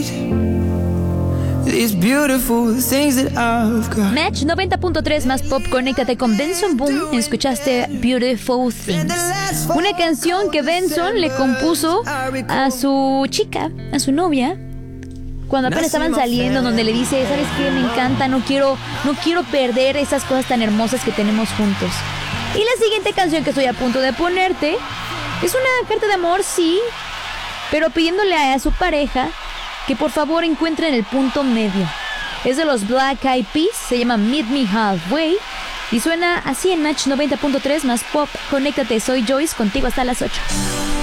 Match 90.3 más pop, conéctate con Benson Boone. Escuchaste Beautiful Things, una canción que Benson le compuso a su chica, a su novia, cuando apenas estaban saliendo, donde le dice, ¿sabes qué? Me encanta, no quiero perder esas cosas tan hermosas que tenemos juntos. Y la siguiente canción que estoy a punto de ponerte es una carta de amor, sí, pero pidiéndole a su pareja que por favor encuentren el punto medio. Es de los Black Eyed Peas, se llama Meet Me Halfway y suena así en Match 90.3 más pop. Conéctate, soy Joyce, contigo hasta las 8.